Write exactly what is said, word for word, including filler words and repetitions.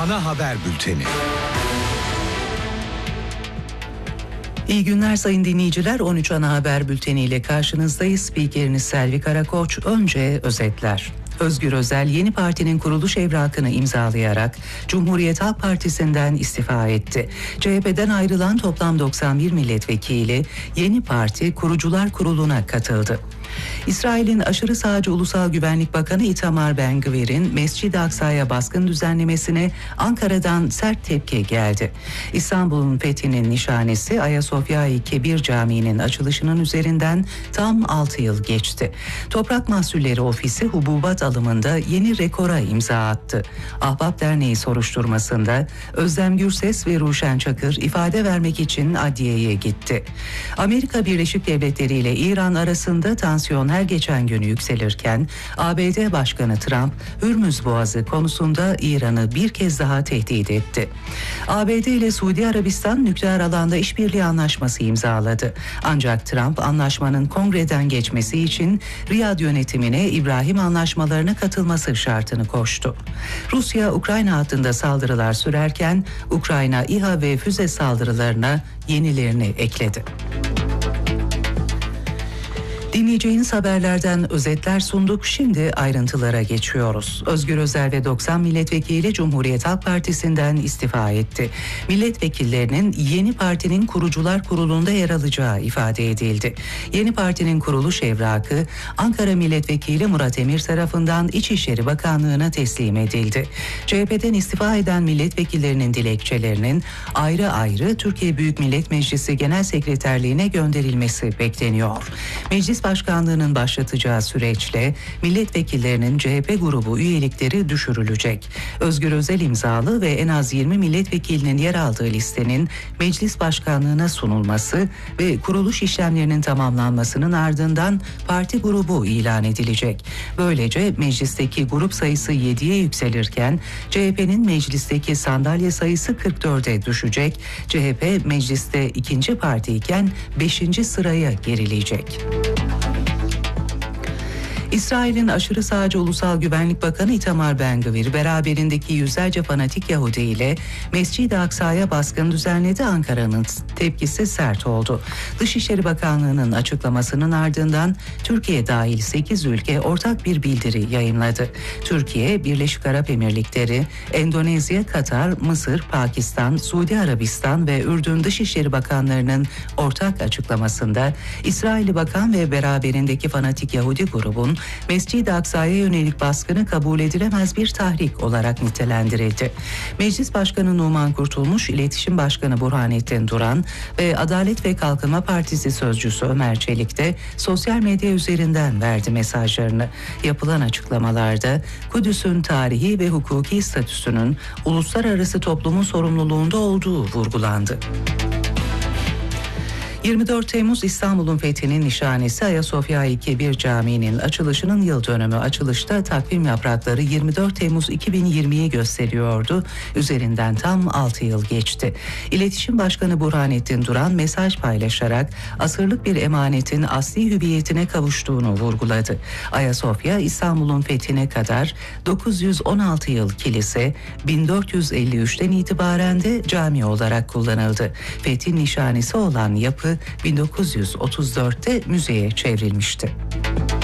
Ana Haber Bülteni. İyi günler sayın dinleyiciler. on üç Ana Haber Bülteni ile karşınızdayız. Spikeriniz Selvi Karakoç. Önce özetler. Özgür Özel yeni partinin kuruluş evrakını imzalayarak Cumhuriyet Halk Partisi'nden istifa etti. C H P'den ayrılan toplam doksan bir milletvekili yeni parti kurucular kuruluna katıldı. İsrail'in aşırı sağcı Ulusal Güvenlik Bakanı Itamar Ben-Gvir'in Mescid-i Aksa'ya baskın düzenlemesine Ankara'dan sert tepki geldi. İstanbul'un fethinin nişanesi Ayasofya-i Kebir Camii'nin açılışının üzerinden tam altı yıl geçti. Toprak Mahsulleri Ofisi hububat alımında yeni rekora imza attı. Ahbap Derneği soruşturmasında Özlem Gürses ve Ruşen Çakır ifade vermek için adliyeye gitti. Amerika Birleşik Devletleri ile İran arasında tansiyon her geçen gün yükselirken A B D Başkanı Trump, Hürmüz Boğazı konusunda İran'ı bir kez daha tehdit etti. A B D ile Suudi Arabistan nükleer alanda işbirliği anlaşması imzaladı. Ancak Trump anlaşmanın kongreden geçmesi için Riyad yönetimine İbrahim anlaşmalarına katılması şartını koştu. Rusya, Ukrayna hattında saldırılar sürerken Ukrayna İHA ve füze saldırılarına yenilerini ekledi. Dinleyeceğiniz haberlerden özetler sunduk. Şimdi ayrıntılara geçiyoruz. Özgür Özel ve doksan milletvekili Cumhuriyet Halk Partisi'nden istifa etti. Milletvekillerinin yeni partinin kurucular kurulunda yer alacağı ifade edildi. Yeni partinin kuruluş evrakı Ankara Milletvekili Murat Emir tarafından İçişleri Bakanlığı'na teslim edildi. C H P'den istifa eden milletvekillerinin dilekçelerinin ayrı ayrı Türkiye Büyük Millet Meclisi Genel Sekreterliğine gönderilmesi bekleniyor. Meclis Başkanlığı'nın başlatacağı süreçle milletvekillerinin C H P grubu üyelikleri düşürülecek. Özgür Özel imzalı ve en az yirmi milletvekilinin yer aldığı listenin Meclis Başkanlığı'na sunulması ve kuruluş işlemlerinin tamamlanmasının ardından parti grubu ilan edilecek. Böylece meclisteki grup sayısı yediye yükselirken C H P'nin meclisteki sandalye sayısı kırk dörde düşecek. C H P mecliste ikinci parti iken beşinci sıraya gerileyecek. İsrail'in aşırı sağcı Ulusal Güvenlik Bakanı Itamar Ben-Gvir beraberindeki yüzlerce fanatik Yahudi ile Mescid-i Aksa'ya baskın düzenledi. Ankara'nın tepkisi sert oldu. Dışişleri Bakanlığı'nın açıklamasının ardından Türkiye dahil sekiz ülke ortak bir bildiri yayımladı. Türkiye, Birleşik Arap Emirlikleri, Endonezya, Katar, Mısır, Pakistan, Suudi Arabistan ve Ürdün Dışişleri Bakanlarının ortak açıklamasında İsrailli bakan ve beraberindeki fanatik Yahudi grubun Mescid-i Aksa'ya yönelik baskını kabul edilemez bir tahrik olarak nitelendirildi. Meclis Başkanı Numan Kurtulmuş, İletişim Başkanı Burhanettin Duran ve Adalet ve Kalkınma Partisi Sözcüsü Ömer Çelik de sosyal medya üzerinden verdi mesajlarını. Yapılan açıklamalarda Kudüs'ün tarihi ve hukuki statüsünün uluslararası toplumun sorumluluğunda olduğu vurgulandı. yirmi dört Temmuz İstanbul'un fethinin nişanesi Ayasofya-i Kebir Camii'nin açılışının yıl dönümü. Açılışta takvim yaprakları yirmi dört Temmuz iki bin yirmiyi gösteriyordu. Üzerinden tam altı yıl geçti. İletişim Başkanı Burhanettin Duran mesaj paylaşarak asırlık bir emanetin asli hüviyetine kavuştuğunu vurguladı. Ayasofya İstanbul'un fethine kadar dokuz yüz on altı yıl kilise, bin dört yüz elli üçten itibaren de cami olarak kullanıldı. Fethin nişanesi olan yapı bin dokuz yüz otuz dörtte müzeye çevrilmişti.